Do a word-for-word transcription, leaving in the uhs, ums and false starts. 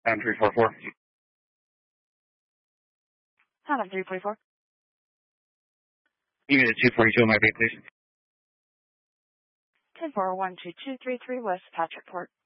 Pound three four four. Pound three forty-four. Give me the two forty-two on my bay, please. ten four one two two three three West Patrick Port.